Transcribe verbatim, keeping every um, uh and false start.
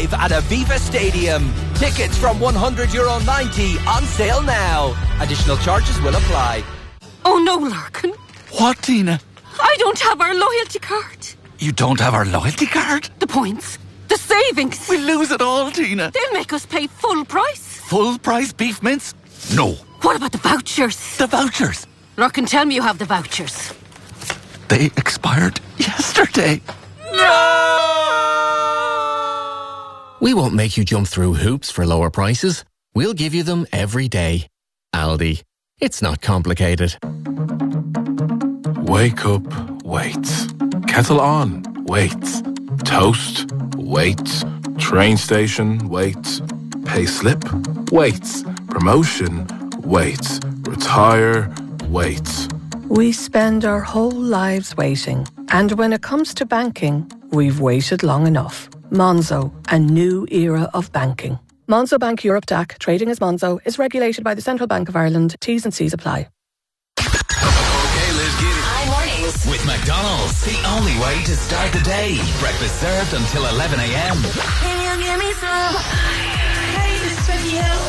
live at Aviva Stadium. Tickets from one hundred euro ninety on sale now. Additional charges will apply. Oh no, Larkin. What, Tina? I don't have our loyalty card. You don't have our loyalty card? The points. The savings. We'll lose it all, Tina. They'll make us pay full price. Full price beef mince? No. What about the vouchers? The vouchers? Larkin, tell me you have the vouchers. They expired yesterday. No! We won't make you jump through hoops for lower prices. We'll give you them every day. Aldi. It's not complicated. Wake up, wait. Kettle on, wait. Toast, wait. Train station, wait. Pay slip, wait. Promotion, wait. Retire, wait. We spend our whole lives waiting. And when it comes to banking, we've waited long enough. Monzo, a new era of banking. Monzo Bank Europe D A C, trading as Monzo, is regulated by the Central Bank of Ireland. T's and C's apply. Okay, let's get it. Hi, mornings. With McDonald's, the only way to start the day. Breakfast served until eleven a.m. Can you give me some? Hey, this is Becky Hill.